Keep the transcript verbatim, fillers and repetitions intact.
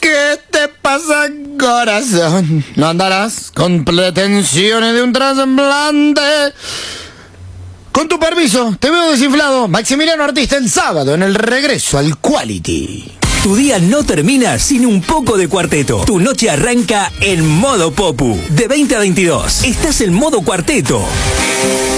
¿Qué te pasa, corazón? ¿No andarás con pretensiones de un trasplante? Con tu permiso, te veo desinflado. Maximiliano Artista el sábado en el regreso al Quality. Tu día no termina sin un poco de cuarteto. Tu noche arranca en modo Popu. De veinte a veintidós. Estás en modo cuarteto.